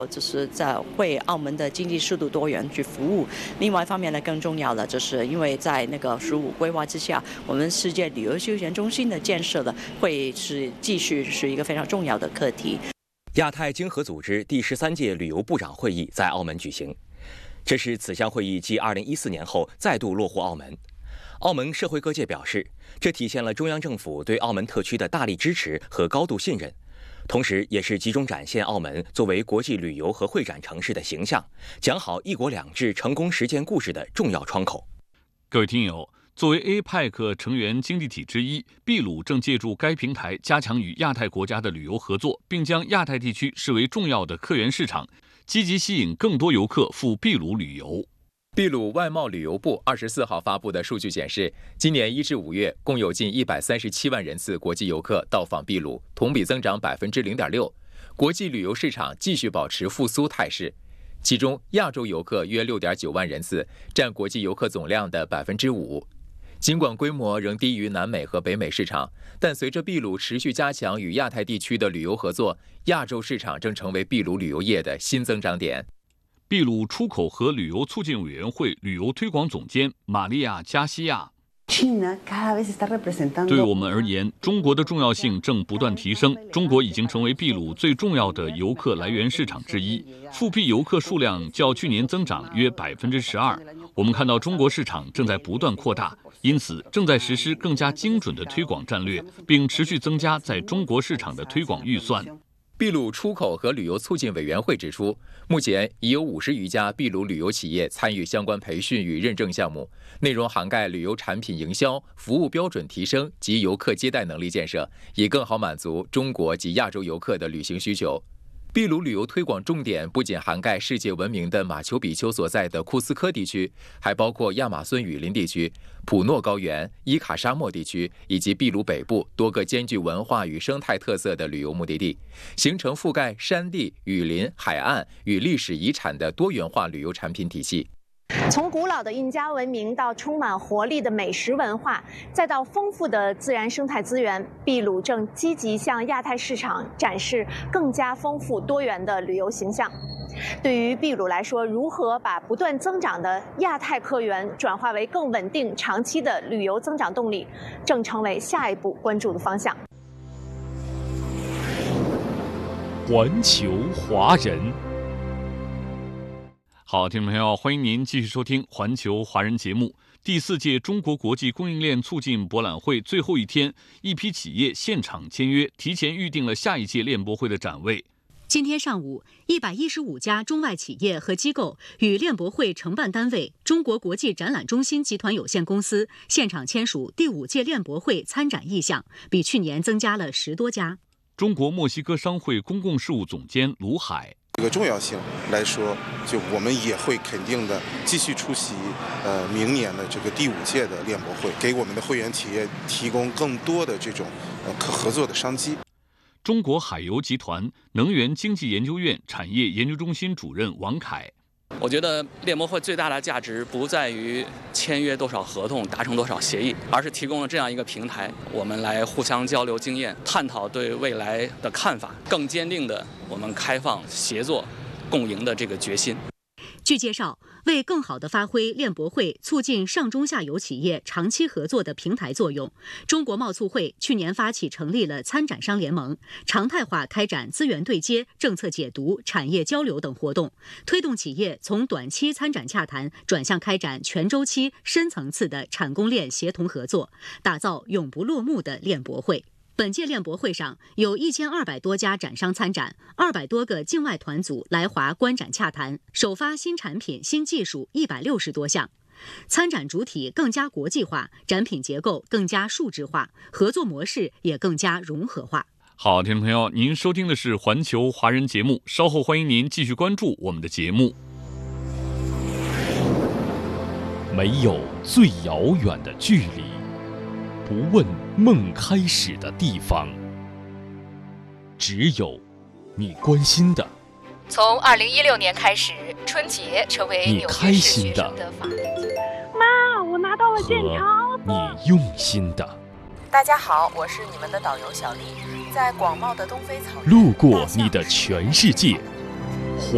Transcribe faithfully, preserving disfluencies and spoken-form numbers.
就是在为澳门的经济适度多元去服务。另外一方面呢，更重要的就是因为在那个“十五”规划之下，我们世界旅游休闲中心的建设呢，会是继续是一个非常重要的课题。 亚太经合组织第十三届旅游部长会议在澳门举行，这是此项会议继二零一四年后再度落户澳门。澳门社会各界表示，这体现了中央政府对澳门特区的大力支持和高度信任。同时，也是集中展现澳门作为国际旅游和会展城市的形象，讲好“一国两制”成功实践故事的重要窗口。 各位听友，作为 A P E C 成员经济体之一，秘鲁正借助该平台加强与亚太国家的旅游合作，并将亚太地区视为重要的客源市场，积极吸引更多游客赴秘鲁旅游。 秘鲁外贸旅游部二十四号发布的数据显示，今年一至五月共有近一百三十七万人次国际游客到访秘鲁，同比增长百分之零点六。国际旅游市场继续保持复苏态势，其中亚洲游客约六点九万人次，占国际游客总量的百分之五。尽管规模仍低于南美和北美市场，但随着秘鲁持续加强与亚太地区的旅游合作，亚洲市场正成为秘鲁旅游业的新增长点。 秘鲁出口和旅游促进委员会旅游推广总监玛利亚·加西亚，对我们而言，中国的重要性正不断提升。中国已经成为秘鲁最重要的游客来源市场之一，复辟游客数量较去年增长约百分之十二。我们看到中国市场正在不断扩大，因此正在实施更加精准的推广战略，并持续增加在中国市场的推广预算。 秘鲁出口和旅游促进委员会指出，目前已有五十余家秘鲁旅游企业参与相关培训与认证项目，内容涵盖旅游产品营销、服务标准提升及游客接待能力建设，以更好满足中国及亚洲游客的旅行需求。秘鲁旅游推广重点不仅涵盖世界闻名的马丘比丘所在的库斯科地区，还包括亚马逊雨林地区、普诺高原、伊卡沙漠地区以及秘鲁北部多个兼具文化与生态特色的旅游目的地，形成覆盖山地、雨林、海岸与历史遗产的多元化旅游产品体系。 从古老的印加文明到充满活力的美食文化，再到丰富的自然生态资源，秘鲁正积极向亚太市场展示更加丰富多元的旅游形象。对于秘鲁来说，如何把不断增长的亚太客源转化为更稳定长期的旅游增长动力，正成为下一步关注的方向。 环球华人。好，听众朋友，欢迎您继续收听环球华人节目。第四届中国国际供应链促进博览会最后一天，一批企业现场签约，提前预定了下一届链博会的展位。 今天上午，一百一十五家中外企业和机构与链博会承办单位中国国际展览中心集团有限公司现场签署第五届链博会参展意向，比去年增加了十多家。 中国墨西哥商会公共事务总监卢海。 这个重要性来说，就我们也会肯定的继续出席呃明年的这个第五届的链博会，给我们的会员企业提供更多的这种呃可合作的商机。 中国海油集团能源经济研究院产业研究中心主任王凯。 我觉得链博会最大的价值不在于签约多少合同、达成多少协议，而是提供了这样一个平台，我们来互相交流经验，探讨对未来的看法，更坚定的我们开放、协作、共赢的这个决心。 据介绍，为更好地发挥链博会促进上中下游企业长期合作的平台作用，中国贸促会去年发起成立了参展商联盟，常态化开展资源对接、政策解读、产业交流等活动，推动企业从短期参展洽谈转向开展全周期、深层次的产供链协同合作，打造永不落幕的链博会。本届链博会上有一千二百多家展商参展，二百多个境外团组来华观展洽谈，首发新产品、新技术一百六十多项。参展主体更加国际化，展品结构更加数字化，合作模式也更加融合化。 好，听众朋友，您收听的是环球华人节目，稍后欢迎您继续关注我们的节目。 没有最遥远的距离，不问梦开始的地方，只有你关心的。 从二零一六年开始，春节成为纽约市学生的法定节日。 妈，我拿到了健康。 你用心的。 大家好，我是你们的导游小丽，在广袤的东非草原， 路过你的全世界。